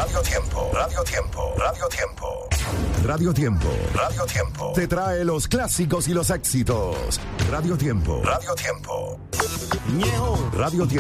Radio Tiempo, Radio Tiempo, Radio Tiempo. Radio Tiempo, Radio Tiempo. Te trae los clásicos y los éxitos. Radio Tiempo, Radio Tiempo. Radio Tiempo.